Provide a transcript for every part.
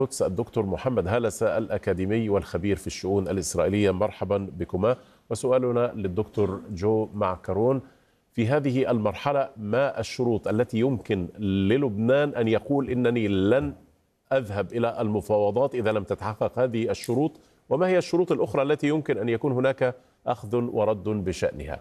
القدس الدكتور محمد هلسة الأكاديمي والخبير في الشؤون الإسرائيلية، مرحبا بكما. وسؤالنا للدكتور جو معكرون: في هذه المرحلة ما الشروط التي يمكن للبنان أن يقول إنني لن أذهب إلى المفاوضات إذا لم تتحقق هذه الشروط، وما هي الشروط الأخرى التي يمكن أن يكون هناك أخذ ورد بشأنها؟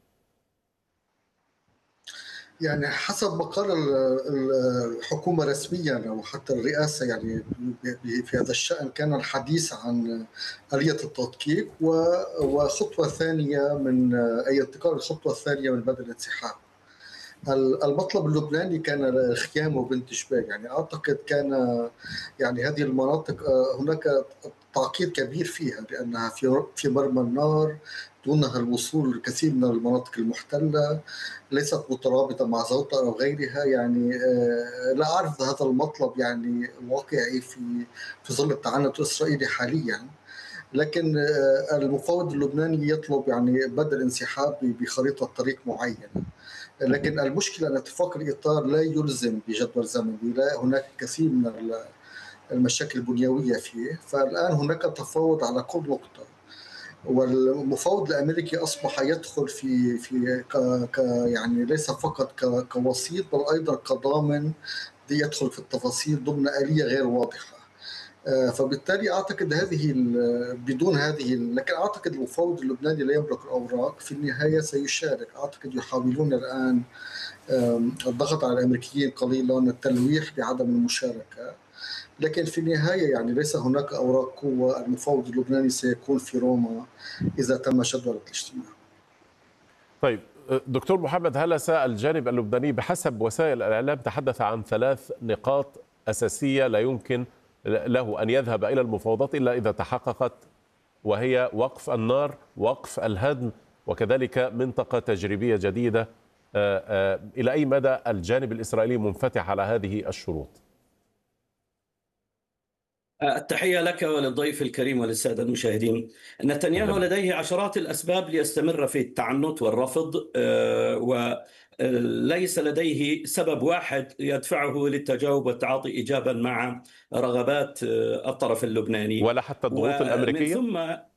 يعني حسب ما قال الحكومة رسميا أو حتى الرئاسة، يعني في هذا الشأن كان الحديث عن آلية التدقيق وخطوة ثانية من أي انتقال الخطوة الثانية من بدء الانسحاب. المطلب اللبناني كان الخيام وبنت شباك. يعني أعتقد كان يعني هذه المناطق هناك تعقيد كبير فيها، لأنها في مرمى النار، دونها الوصول لكثير من المناطق المحتلة، ليست مترابطة مع زوطة أو غيرها. يعني لا أعرف هذا المطلب يعني واقعي في ظل التعنت الإسرائيلي حاليا. لكن المفاوض اللبناني يطلب يعني بدء الانسحاب بخريطة طريق معينة. لكن المشكلة أن اتفاق الإطار لا يلزم بجدول زمني، لا، هناك كثير من المشاكل البنيوية فيه. فالآن هناك تفاوض على كل نقطة، والمفاوض الأمريكي أصبح يدخل في يعني ليس فقط كوسيط، بل أيضا كضامن يدخل في التفاصيل ضمن آلية غير واضحة. فبالتالي أعتقد بدون هذه، لكن أعتقد المفاوض اللبناني لا يملك الأوراق، في النهاية سيشارك. أعتقد يحاولون الآن الضغط على الأمريكيين قليلا، التلويح بعدم المشاركة، لكن في النهاية يعني ليس هناك أوراق قوة. المفاوض اللبناني سيكون في روما إذا تم جدول الاجتماع. طيب دكتور محمد هلسة، الجانب اللبناني بحسب وسائل الإعلام تحدث عن 3 نقاط أساسية لا يمكن له أن يذهب إلى المفاوضات إلا إذا تحققت، وهي وقف النار، وقف الهدم، وكذلك منطقة تجريبية جديدة. إلى أي مدى الجانب الإسرائيلي منفتح على هذه الشروط؟ التحية لك وللضيف الكريم وللسادة المشاهدين. نتنياهو لديه عشرات الأسباب ليستمر في التعنت والرفض، وليس لديه سبب واحد يدفعه للتجاوب والتعاطي إيجابا مع رغبات الطرف اللبناني، ولا حتى الضغوط الأمريكية؟ ثم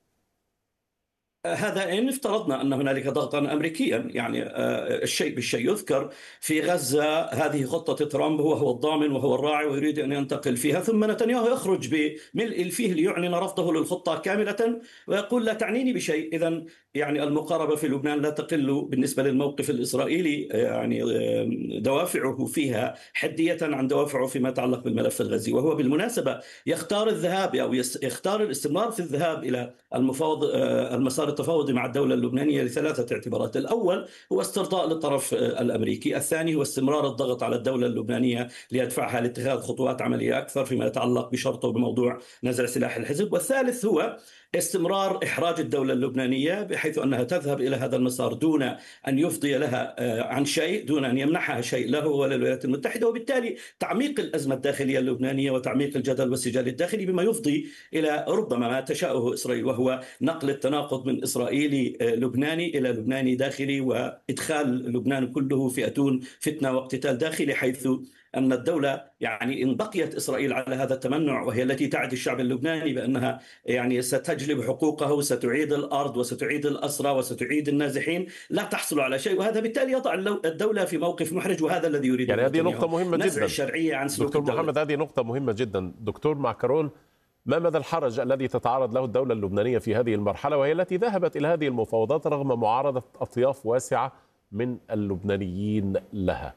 هذا إن افترضنا أن هنالك ضغطا أمريكيا. يعني الشيء بالشيء يذكر. في غزة هذه خطة ترامب، هو الضامن وهو الراعي ويريد أن ينتقل فيها، ثم نتنياهو يخرج بملء الفيه ليعلن رفضه للخطة كاملة ويقول لا تعنيني بشيء. إذن يعني المقاربة في لبنان لا تقل بالنسبة للموقف الإسرائيلي، يعني دوافعه فيها حدية عن دوافعه فيما يتعلق بالملف الغزي. وهو بالمناسبة يختار الذهاب أو يختار الاستمرار في الذهاب إلى المسار التفاوضي مع الدولة اللبنانية ل3 اعتبارات. الأول هو استرضاء للطرف الأمريكي، الثاني هو استمرار الضغط على الدولة اللبنانية ليدفعها لاتخاذ خطوات عملية أكثر فيما يتعلق بشرطه بموضوع نزع سلاح الحزب، والثالث هو استمرار إحراج الدولة اللبنانية بحيث أنها تذهب إلى هذا المسار دون أن يفضي لها عن شيء، دون أن يمنحها شيء له وللولايات المتحدة، وبالتالي تعميق الأزمة الداخلية اللبنانية وتعميق الجدل والسجال الداخلي، بما يفضي إلى ربما ما تشاءه إسرائيل، وهو نقل التناقض من إسرائيلي لبناني إلى لبناني داخلي، وإدخال لبنان كله في أتون فتنة واقتتال داخلي، حيث أن الدولة يعني إن بقيت إسرائيل على هذا التمنع، وهي التي تعد الشعب اللبناني بأنها يعني ستجلب حقوقه وستعيد الأرض وستعيد الأسرى وستعيد النازحين، لا تحصل على شيء. وهذا بالتالي يضع الدولة في موقف محرج، وهذا الذي يريد يعني هذه نقطة مهمة نزع جدا الشرعية عن سلوك دكتور الدولة. محمد، هذه نقطة مهمة جدا. دكتور معكرون، ما مدى الحرج الذي تتعرض له الدولة اللبنانية في هذه المرحلة، وهي التي ذهبت إلى هذه المفاوضات رغم معارضة أطياف واسعة من اللبنانيين لها؟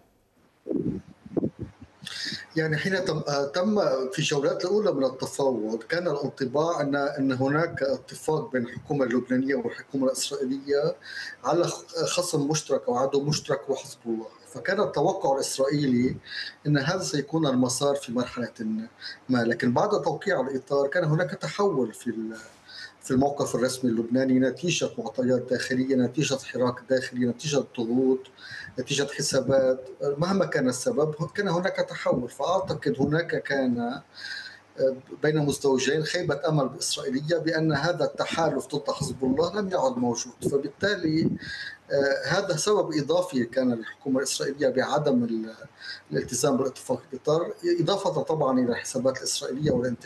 يعني حين تم في الجولات الأولى من التفاوض كان الانطباع أن هناك اتفاق بين الحكومة اللبنانية والحكومة الإسرائيلية على خصم مشترك أو عدو مشترك وحزب الله. فكان التوقع الإسرائيلي أن هذا سيكون المسار في مرحلة ما، لكن بعد توقيع الإطار كان هناك تحول في الموقف الرسمي اللبناني نتيجة معطيات داخلية، نتيجة حراك داخلي، نتيجة ضغوط، نتيجة حسابات. مهما كان السبب كان هناك تحول. فأعتقد هناك كان بين مزدوجين خيبة أمل إسرائيلية بأن هذا التحالف ضد حزب الله لم يعد موجود. فبالتالي هذا سبب إضافي كان للحكومة الإسرائيلية بعدم الالتزام بالاتفاق الإطار، إضافة طبعا إلى الحسابات الإسرائيلية والانتخابات